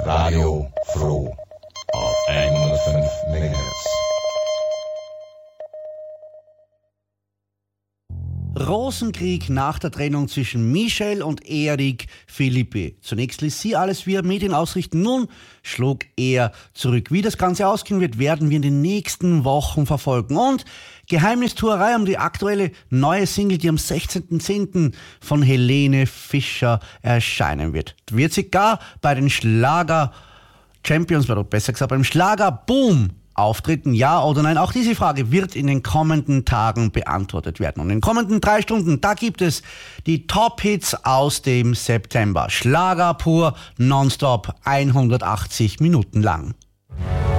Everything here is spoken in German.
Radio Froh auf 105 MHz. Rosenkrieg nach der Trennung zwischen Michel und Erik Philippi. Zunächst ließ sie alles via Medien ausrichten, nun schlug er zurück. Wie das Ganze ausgehen wird, werden wir in den nächsten Wochen verfolgen. Und Geheimnistuerei um die aktuelle neue Single, die am 16.10. von Helene Fischer erscheinen wird. Wird sie gar bei den Schlager-Champions, oder besser gesagt beim Schlager-Boom auftreten, ja oder nein? Auch diese Frage wird in den kommenden Tagen beantwortet werden. Und in den kommenden 3 Stunden, da gibt es die Top-Hits aus dem September. Schlager pur, nonstop, 180 Minuten lang.